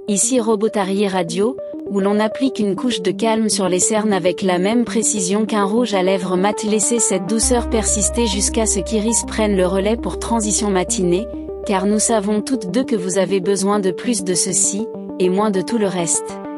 Ici Robotarié Radio, où l'on applique une couche de calme sur les cernes avec la même précision qu'un rouge à lèvres mat. Laissez cette douceur persister jusqu'à ce qu'Iris prenne le relais pour transition matinée, car nous savons toutes deux que vous avez besoin de plus de ceci, et moins de tout le reste.